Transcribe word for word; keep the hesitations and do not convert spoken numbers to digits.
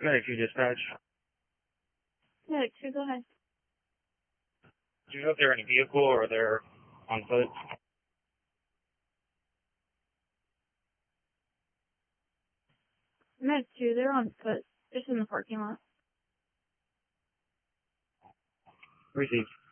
Medic two dispatch. Medic two, go ahead. Do you know if they're in a vehicle or they're on foot? Medic two, they're on foot. Just in the parking lot. Received.